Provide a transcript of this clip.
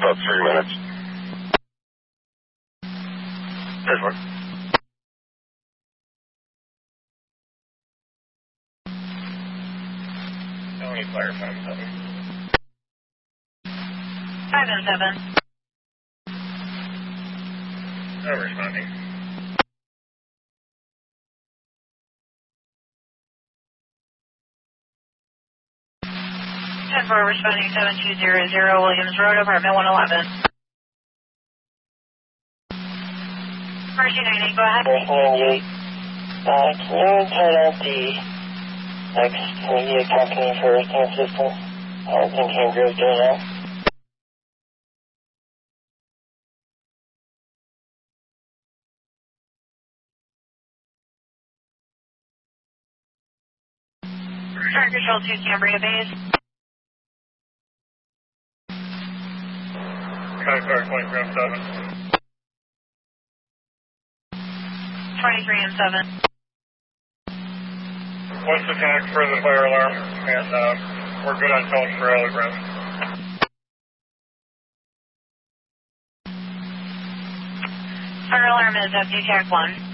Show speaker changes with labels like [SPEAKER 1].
[SPEAKER 1] about 3 minutes. There's one. How many fire 5-7?
[SPEAKER 2] 5-7.
[SPEAKER 1] No responding.
[SPEAKER 2] 10-4 responding 7200 Williams Road, apartment 111. Mercy 98, go ahead.
[SPEAKER 3] Mercy 98. Can you turn out the X-media company for San Francisco? I think Andrew's doing that.
[SPEAKER 2] Fire Control 2, Cambria Base.
[SPEAKER 1] Fire 23M7.
[SPEAKER 2] 23M7.
[SPEAKER 1] What's the tag for the fire alarm? And we're good on tone for Allegram.
[SPEAKER 2] Fire alarm is FD Tag 1.